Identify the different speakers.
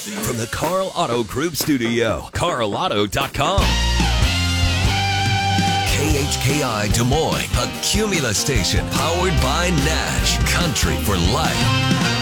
Speaker 1: From the Carl Auto Group Studio, carlauto.com. KHKI Des Moines, a Cumulus station powered by Nash. Country for life.